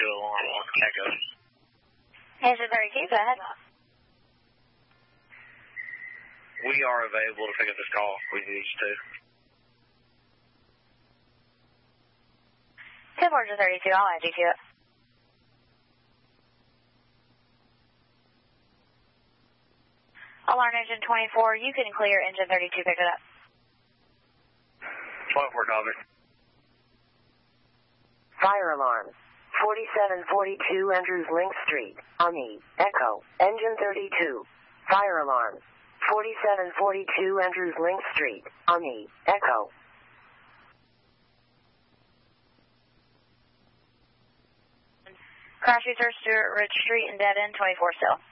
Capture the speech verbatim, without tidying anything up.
thirty-two alarm on Echo. Engine thirty-two, go ahead. We are available to pick up this call. We need you to. ten four thirty-two, I'll add you to it. Alarm engine twenty-four, you can clear engine thirty-two, pick it up. twenty-four, copy. Fire alarm. forty-seven forty-two Andrews Link Street, Ami, Echo, engine thirty-two. Fire alarm. forty-seven forty-two Andrews Link Street, Ami, Echo. Crash user Stuart Ridge Street and dead end twenty-four still.